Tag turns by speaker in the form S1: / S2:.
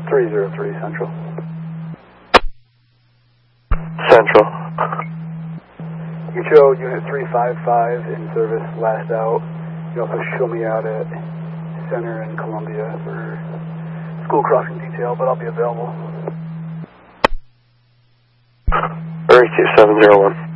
S1: 303 Central.
S2: Central.
S1: You show Unit 355 in service, last out. You also show me out at Center in Columbia for school crossing detail, but I'll be available.
S2: REQ 701.